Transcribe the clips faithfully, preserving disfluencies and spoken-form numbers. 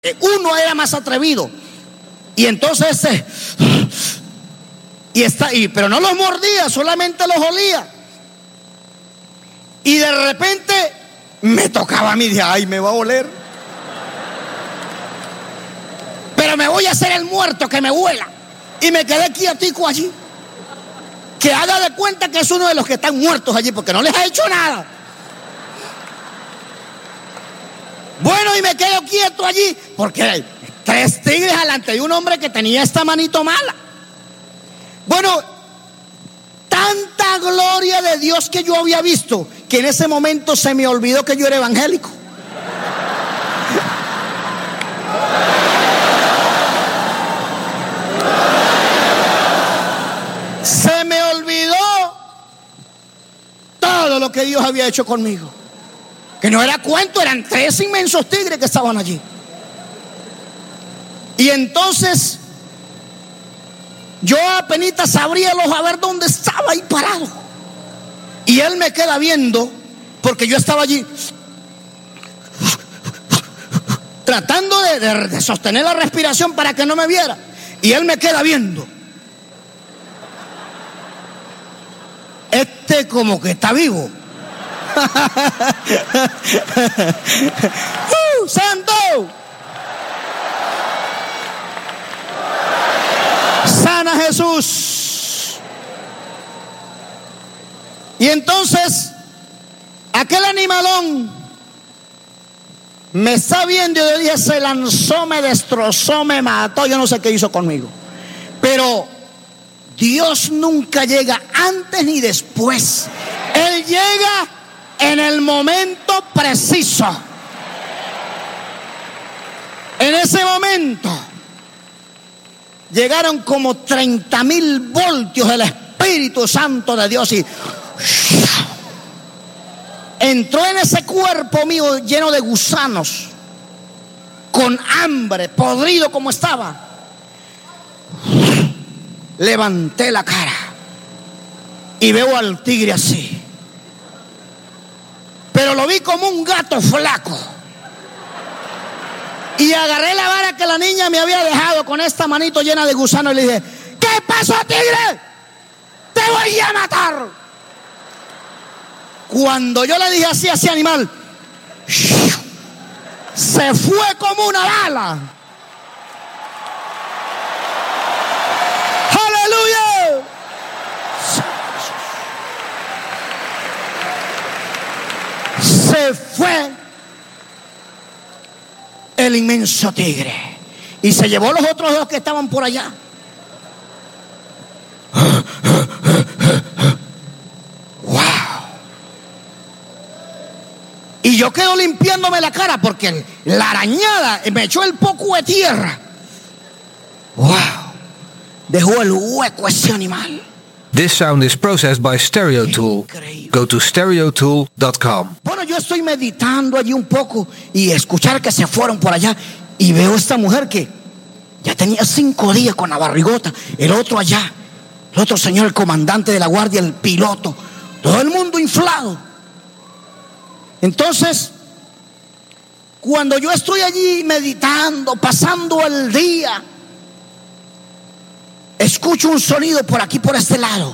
Uno era más atrevido. Y entonces eh, y está y pero no los mordía, solamente los olía. Y de repente me tocaba a mí, dije, ay, me va a oler. Pero me voy a hacer el muerto que me huela. Y me quedé quietico allí. Que haga de cuenta que es uno de los que están muertos allí, porque no les ha hecho nada. Bueno, y me quedo quieto allí, porque hay tres tigres delante de un hombre que tenía esta manito mala. Bueno, tanta gloria de Dios que yo había visto, que en ese momento se me olvidó que yo era evangélico. Se me olvidó todo lo que Dios había hecho conmigo. Que no era cuento, eran tres inmensos tigres que estaban allí. Y entonces yo apenas abría los a ver dónde estaba ahí parado. Y él me queda viendo, porque yo estaba allí tratando de, de, de sostener la respiración para que no me viera. Y él me queda viendo. Este como que está vivo. uh, ¡Santo! Sana Jesús. Y entonces aquel animalón me está viendo y yo dije, se lanzó, me destrozó, me mató, yo no sé qué hizo conmigo. Pero Dios nunca llega antes ni después. Él llega en el momento preciso. En ese momento llegaron como treinta mil voltios del Espíritu Santo de Dios y entró en ese cuerpo mío lleno de gusanos, con hambre, podrido como estaba. Levanté la cara y veo al tigre así. Pero lo vi como un gato flaco. Y agarré la vara que la niña me había dejado con esta manito llena de gusanos y le dije, ¿qué pasó, tigre? Te voy a matar. Cuando yo le dije así a ese animal, se fue como una bala. ¡Aleluya! Se fue el inmenso tigre y se llevó los otros dos que estaban por allá. ¡Wow! Y yo quedo limpiándome la cara porque la arañada me echó el poco de tierra. ¡Wow! Dejó el hueco ese animal. This sound is processed by Stereo Tool. Go to stereo tool dot com. Bueno, yo estoy meditando allí un poco y escuchar que se fueron por allá y veo a esta mujer que ya tenía cinco días con la barrigota, el otro allá, el otro señor, el comandante de la guardia, el piloto, todo el mundo inflado. Entonces, cuando yo estoy allí meditando, pasando el día, escucho un sonido por aquí, por este lado.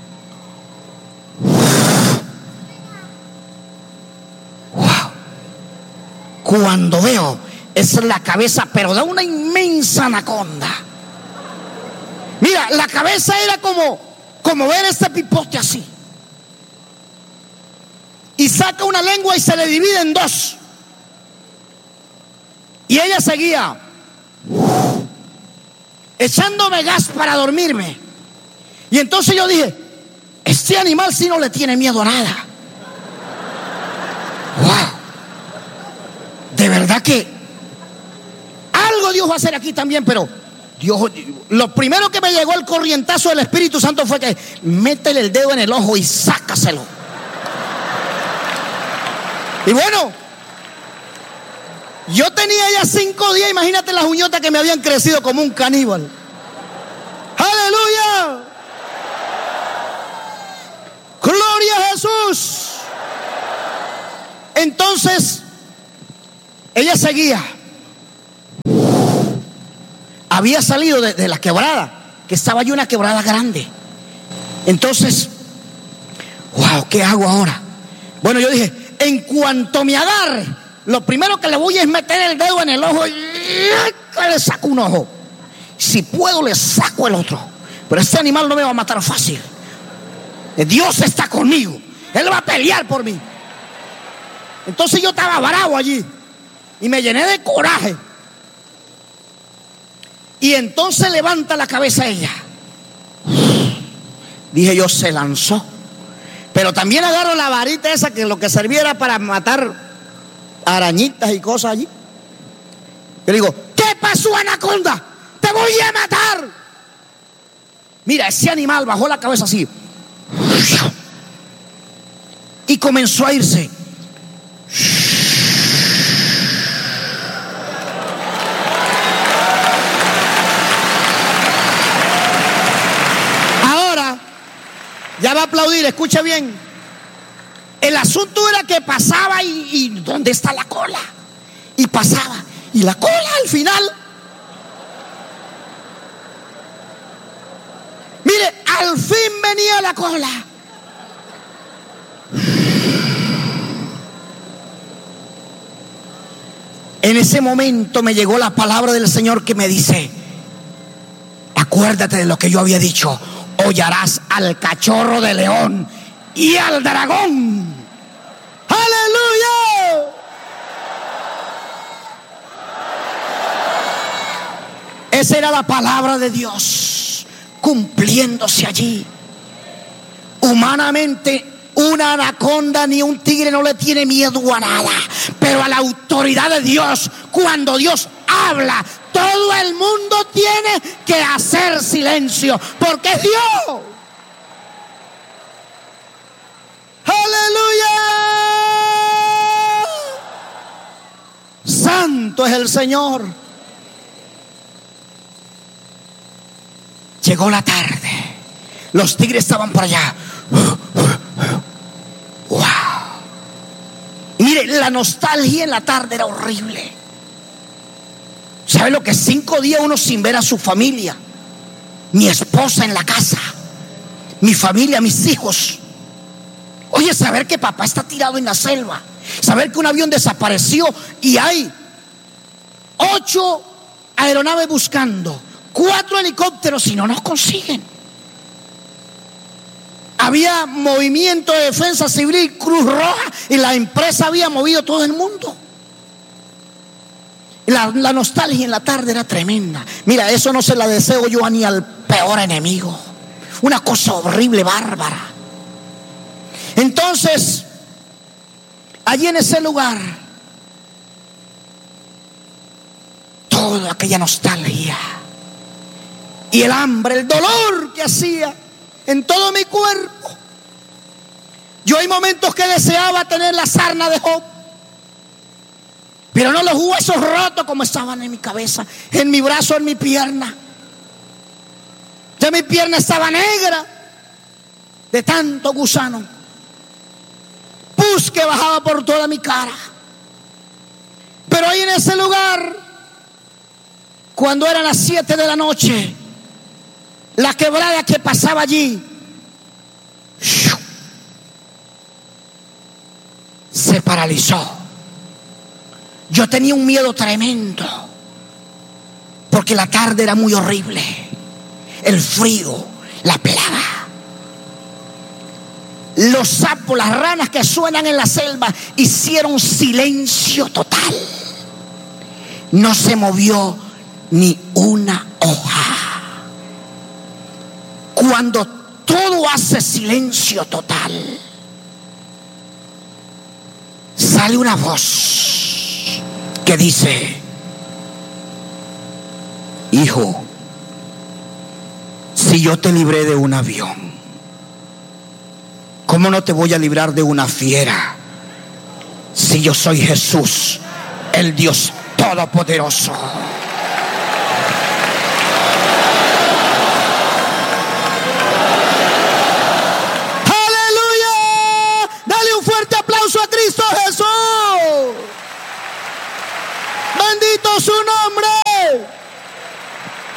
Wow. Cuando veo, es la cabeza, pero de una inmensa anaconda. Mira, la cabeza era como, como ver este pipote así. Y saca una lengua y se le divide en dos. Y ella seguía echándome gas para dormirme. Y entonces yo dije, este animal sí no le tiene miedo a nada. Wow. De verdad que algo Dios va a hacer aquí también, pero Dios, lo primero que me llegó el corrientazo del Espíritu Santo fue que métele el dedo en el ojo y sácaselo. Y bueno, yo tenía ya cinco días, imagínate las uñotas que me habían crecido como un caníbal. ¡Aleluya! ¡Gloria a Jesús! Entonces, ella seguía. había salido de, de la quebrada, que estaba allí una quebrada grande. Entonces, wow, ¿qué hago ahora? Bueno, yo dije, en cuanto me agarre, lo primero que le voy es meter el dedo en el ojo y le saco un ojo. Si puedo, le saco el otro. Pero este animal no me va a matar fácil. Dios está conmigo. Él va a pelear por mí. Entonces yo estaba bravo allí y me llené de coraje. Y entonces levanta la cabeza ella. Dije yo, se lanzó. Pero también agarro la varita esa que lo que servía era para matar arañitas y cosas allí. Yo le digo, ¿qué pasó, anaconda? Te voy a matar. Mira, ese animal bajó la cabeza así y comenzó a irse. Ahora ya va a aplaudir, escucha bien. El asunto era que pasaba y, y ¿dónde está la cola? Y pasaba. Y la cola al final. Mire, al fin venía la cola. En ese momento me llegó la palabra del Señor que me dice: acuérdate de lo que yo había dicho. Hollarás al cachorro de león y al dragón. ¡Aleluya! Esa era la palabra de Dios cumpliéndose allí. Humanamente, una anaconda ni un tigre no le tiene miedo a nada, pero a la autoridad de Dios, cuando Dios habla, todo el mundo tiene que hacer silencio, porque es Dios. ¡Aleluya! Santo es el Señor. Llegó la tarde. Los tigres estaban por allá. ¡Wow! Y mire, la nostalgia en la tarde era horrible. ¿Sabe lo que es cinco días uno sin ver a su familia? Mi esposa en la casa, mi familia, mis hijos. Oye, saber que papá está tirado en la selva, saber que un avión desapareció y hay ocho aeronaves buscando, cuatro helicópteros y no nos consiguen. Había movimiento de defensa civil, Cruz Roja, y la empresa había movido todo el mundo. La, la nostalgia en la tarde era tremenda. Mira, eso no se la deseo yo ni al peor enemigo. Una cosa horrible, bárbara. Entonces, allí en ese lugar, toda aquella nostalgia y el hambre, el dolor que hacía en todo mi cuerpo. Yo hay momentos que deseaba tener la sarna de Job, pero no los huesos rotos como estaban en mi cabeza, en mi brazo, en mi pierna. Ya mi pierna estaba negra de tanto gusano, pus que bajaba por toda mi cara. Pero ahí en ese lugar, cuando eran las siete de la noche, la quebrada que pasaba allí se paralizó. Yo tenía un miedo tremendo, porque la tarde era muy horrible, el frío, la plaga, los sapos, las ranas que suenan en la selva hicieron silencio total. No se movió ni una hoja. Cuando todo hace silencio total, sale una voz que dice: hijo, si yo te libré de un avión, ¿cómo no te voy a librar de una fiera? Si yo soy Jesús, el Dios Todopoderoso. ¡Aleluya! Dale un fuerte aplauso a Cristo Jesús. Bendito su nombre.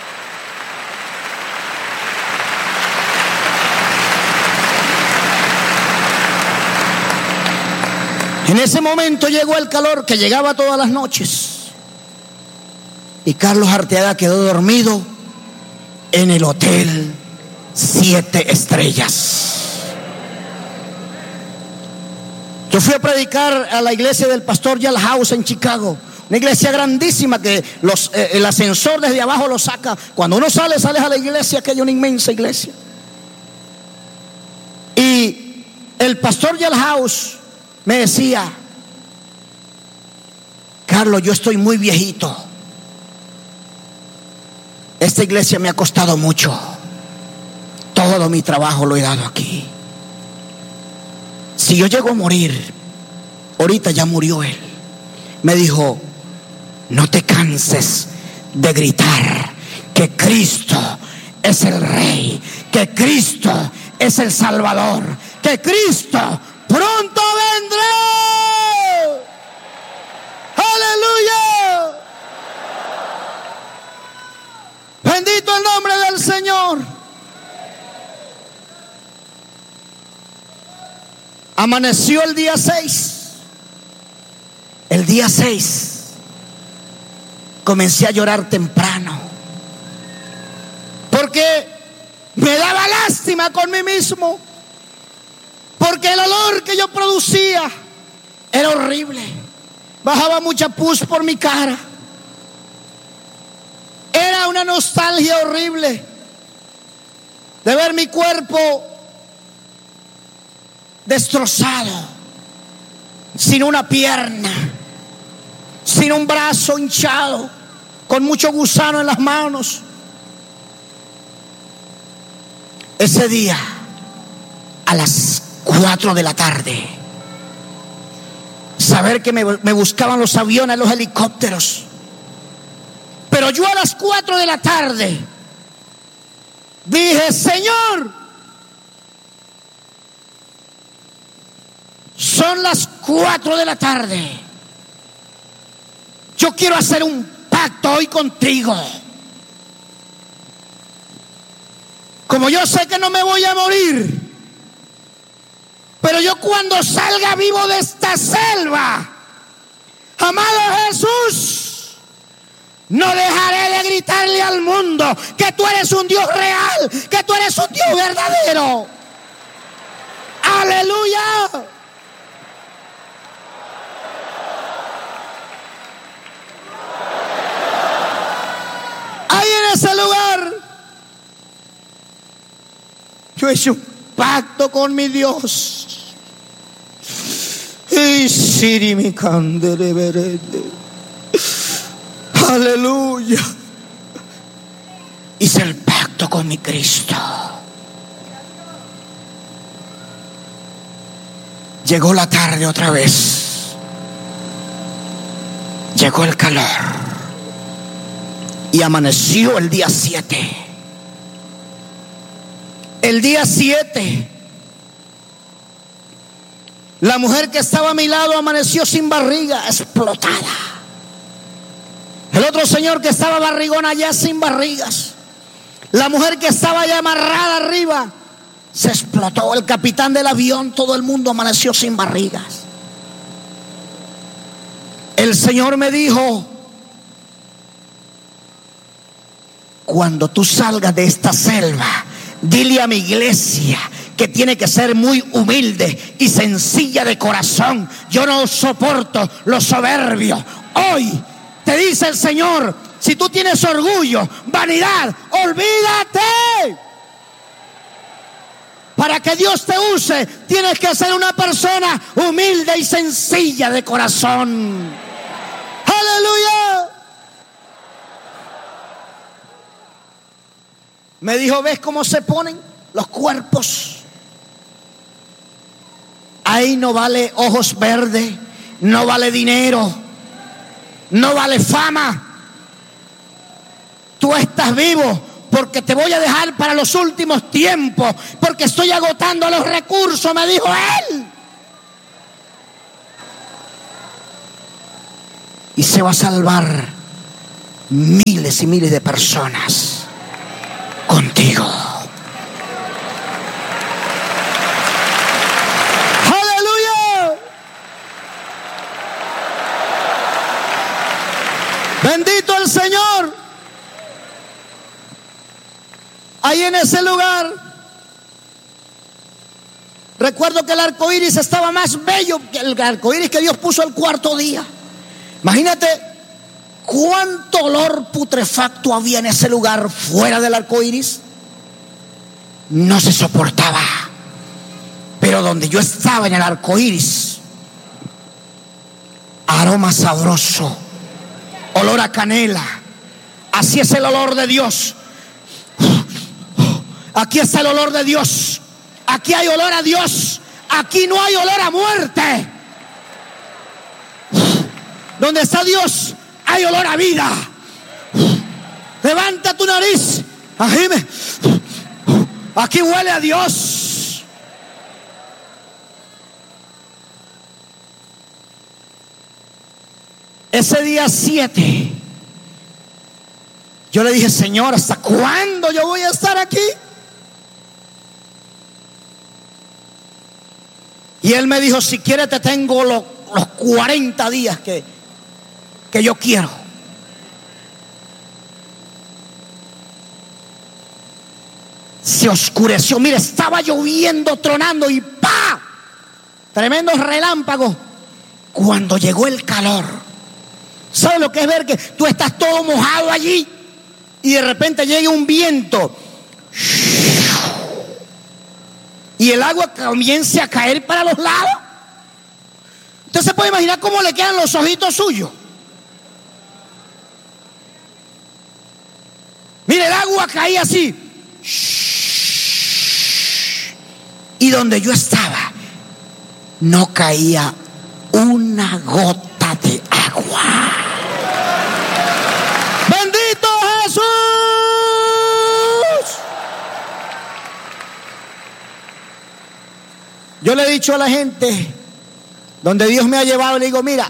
En ese momento llegó el calor que llegaba todas las noches. Y Carlos Arteaga quedó dormido en el hotel Siete Estrellas. Yo fui a predicar a la iglesia del pastor Yal House en Chicago. Una iglesia grandísima que los, eh, el ascensor desde abajo lo saca. Cuando uno sale, sales a la iglesia, que hay una inmensa iglesia. Y el pastor Yal House me decía: Carlos, yo estoy muy viejito. Esta iglesia me ha costado mucho. Todo mi trabajo lo he dado aquí. Si yo llego a morir, ahorita ya murió él. Me dijo: no te canses de gritar que Cristo es el Rey, que Cristo es el Salvador, que Cristo pronto vendrá. ¡Aleluya! Bendito el nombre del Señor. Amaneció el día seis. El día seis comencé a llorar temprano, porque me daba lástima con mí mismo, porque el olor que yo producía era horrible. Bajaba mucha pus por mi cara. Era una nostalgia horrible de ver mi cuerpo destrozado, sin una pierna, sin un brazo hinchado, con mucho gusano en las manos. Ese día, a las cuatro de la tarde, saber que me, me buscaban los aviones, los helicópteros, pero yo a las cuatro de la tarde dije: Señor, son las cuatro de la tarde. Yo quiero hacer un pacto hoy contigo. Como yo sé que no me voy a morir, pero yo cuando salga vivo de esta selva, amado Jesús, no dejaré de gritarle al mundo que tú eres un Dios real, que tú eres un Dios verdadero. Aleluya. Ahí en ese lugar yo hice un pacto con mi Dios. Y Siri mi candere verede. Aleluya. Hice el pacto con mi Cristo. Llegó la tarde otra vez. Llegó el calor. Y amaneció el día siete. El día siete, la mujer que estaba a mi lado amaneció sin barriga, explotada. El otro señor que estaba barrigón allá sin barrigas. La mujer que estaba ya amarrada arriba se explotó. El capitán del avión, todo el mundo amaneció sin barrigas. El Señor me dijo: cuando tú salgas de esta selva, dile a mi iglesia que tiene que ser muy humilde y sencilla de corazón. Yo no soporto los soberbios. Hoy te dice el Señor: si tú tienes orgullo, vanidad, olvídate. Para que Dios te use, tienes que ser una persona humilde y sencilla de corazón. Aleluya. Me dijo: ¿ves cómo se ponen los cuerpos? Ahí no vale ojos verdes, no vale dinero, no vale fama. Tú estás vivo porque te voy a dejar para los últimos tiempos, porque estoy agotando los recursos, me dijo él. Y se va a salvar miles y miles de personas contigo. Aleluya. Ahí en ese lugar, recuerdo que el arco iris estaba más bello que el arco iris que Dios puso el cuarto día. Imagínate cuánto olor putrefacto había en ese lugar fuera del arco iris. No se soportaba. Pero donde yo estaba en el arco iris, aroma sabroso, olor a canela. Así es el olor de Dios. Aquí está el olor de Dios. Aquí hay olor a Dios. Aquí no hay olor a muerte. Donde está Dios hay olor a vida. Levanta tu nariz. Aquí huele a Dios. Ese día siete, yo le dije: Señor, ¿hasta cuándo yo voy a estar aquí? Y Él me dijo: si quieres te tengo los, los cuarenta días que, que yo quiero. Se oscureció. Mire, estaba lloviendo, tronando y ¡pa! Tremendos relámpagos. Cuando llegó el calor, ¿sabes lo que es ver que tú estás todo mojado allí y de repente llega un viento y el agua comienza a caer para los lados? Usted se puede imaginar cómo le quedan los ojitos suyos. Mire, el agua caía así. Y donde yo estaba no caía una gota de agua. ¡Bendito Jesús! Yo le he dicho a la gente, donde Dios me ha llevado, le digo: mira,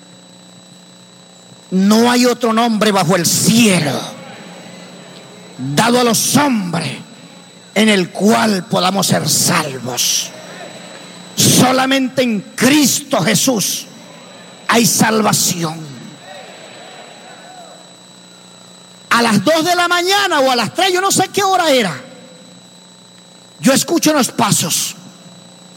no hay otro nombre bajo el cielo dado a los hombres en el cual podamos ser salvos. Solamente en Cristo Jesús hay salvación. A las dos de la mañana o a las tres, yo no sé qué hora era, yo escucho unos pasos.